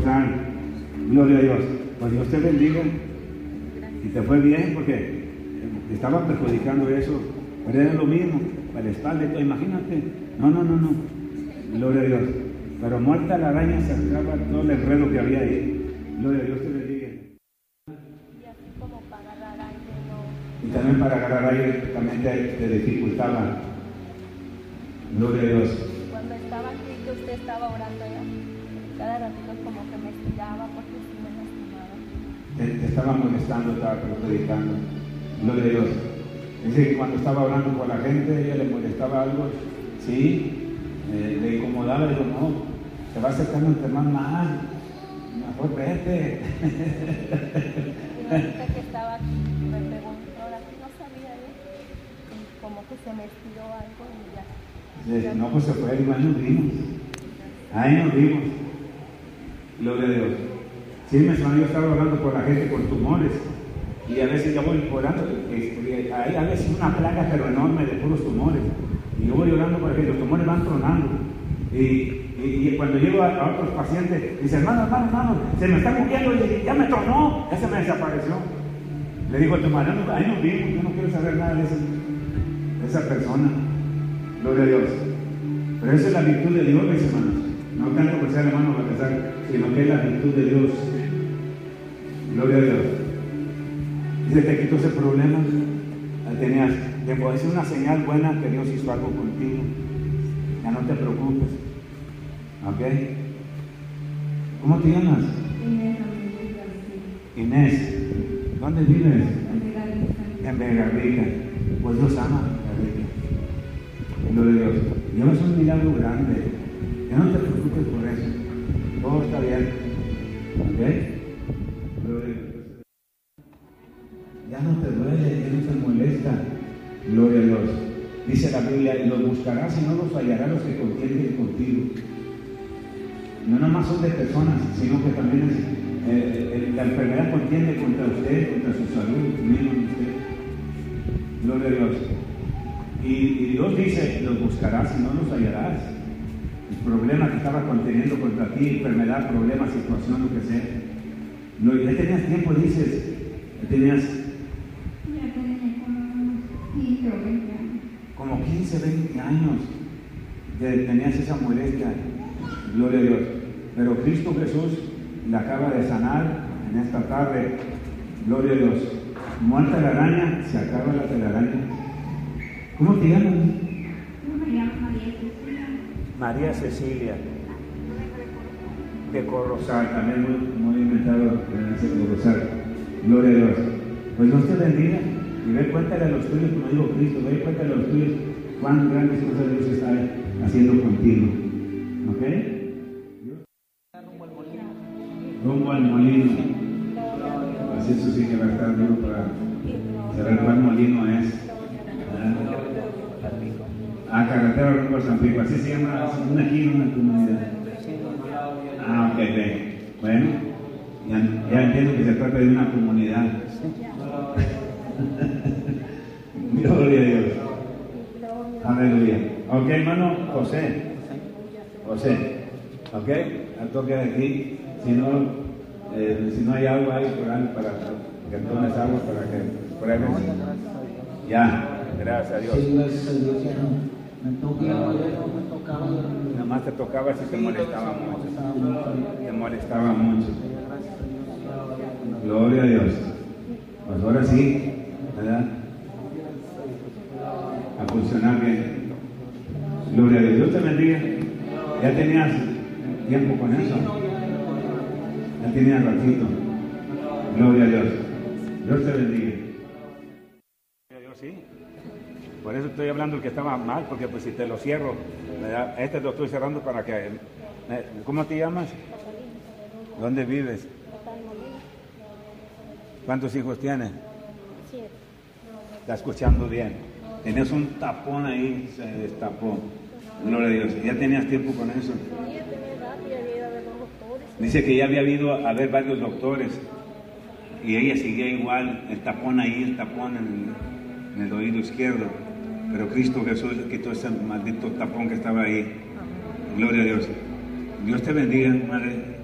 están? Gloria a Dios. Pues Dios te bendiga. Y te fue bien porque te estaba perjudicando eso. Pero era lo mismo, para la espalda y todo. Imagínate. No. Gloria a Dios. Pero muerta la araña se acaba todo el enredo que había ahí. Gloria a Dios te bendiga. Y así como para agarrar aire, no. Y también para agarrar aire también te dificultaba. Gloria a Dios. Cuando estaba aquí, que usted estaba orando ya, cada ratito como que me estiraba porque sí me lastimaba. Te estaba molestando, estaba perjudicando. Gloria a Dios. Dice que cuando estaba orando por la gente, ella le molestaba algo, sí, le incomodaba, le digo, no, te va acercando a enfermar más, mejor vete. Y ahorita que estaba aquí, me preguntó, ahora sí no sabía yo, y como que se me estiró algo y ya. No, pues se fue, ahí nos vimos. Gloria a Dios. Sí, me sonó, yo estaba orando por la gente con tumores. Y a veces yo voy orando, hay a veces una plaga pero enorme de puros tumores. Y yo voy orando por ejemplo, los tumores van tronando. Y cuando llego a otros pacientes, dice, hermano, se me está moviendo y ya me tronó, ya se me desapareció. Le digo a tu hermano, ahí nos vimos, yo no quiero saber nada de esa persona. Gloria a Dios. Pero esa es la virtud de Dios, mis hermanos. No tanto por ser hermano para pensar, sino que es la virtud de Dios. Gloria a Dios. Dice, te quitó ese problema. Tenías tiempo. Es una señal buena que Dios hizo algo contigo. Ya no te preocupes. ¿Ok? ¿Cómo te llamas? Inés. ¿Dónde vives? En Vegarrica. Pues Dios ama Vegarrica. Gloria a Dios. Llevas un milagro grande. Ya no te preocupes por eso. Todo está bien. ¿Ok? Gloria a Dios. Ya no te duele, ya no te molesta. Gloria a Dios. Dice la Biblia, y los buscarás y no los hallarás los que contienden contigo. No nomás son de personas, sino que también la enfermedad contiende contra usted, contra su salud, mismo en usted. Gloria a Dios. Y Dios dice, los buscarás y no los hallarás. El problema que estaba conteniendo contra ti, enfermedad, problema, situación, lo que sea. Ya tenías tiempo, dices, ya tenías como 15, 20 años tenías esa molestia. Gloria a Dios. Pero Cristo Jesús la acaba de sanar en esta tarde. Gloria a Dios. Muerta la araña, se acaba la telaraña. ¿Cómo te llamas? Yo me llamo María Cecilia. De Corrozal, también muy inventado de Corrozal. Gloria a Dios. Pues Dios te bendiga. Y ve, cuéntale a los tuyos, como digo Cristo, ve, cuéntale a los tuyos cuán grandes cosas Dios está haciendo contigo. ¿Ok? Rumbo al molino. Así eso sí que va a estar duro para saber cuál molino es. Carretera rumbo a San Pico. Así se llama, aquí en una comunidad. Ok, bien. Bueno, ya entiendo que se trata de una comunidad. Gloria a Dios. Aleluya. Ok, hermano José. Ok, al toque de aquí. Si no hay agua ahí por ahí para que tomes agua para que pruebes. Ya, gracias a Dios. Sí, gracias a Dios, ya no me tocaba. Nada más te tocaba si te molestaba mucho. Te molestaba mucho. Gloria a Dios. Pues ahora sí, ¿verdad? A funcionar bien. Gloria a Dios. Dios te bendiga. Ya tenías tiempo con eso. Ya tenías ratito. Gloria a Dios. Dios te bendiga. Gloria a Dios, sí. Por eso estoy hablando el que estaba mal, porque pues si te lo cierro, ¿verdad? Este lo estoy cerrando para que... ¿Cómo te llamas? ¿Dónde vives? ¿Cuántos hijos tienes? 7. Está escuchando bien. Tenías un tapón ahí, se destapó. Gloria a Dios. ¿Ya tenías tiempo con eso? Sí, ya tenía edad y había ido a ver los doctores. Dice que ya había ido a ver varios doctores y ella seguía igual, el tapón ahí, el tapón en el oído izquierdo. Pero Cristo Jesús quitó ese maldito tapón que estaba ahí. Gloria a Dios. Dios te bendiga, madre.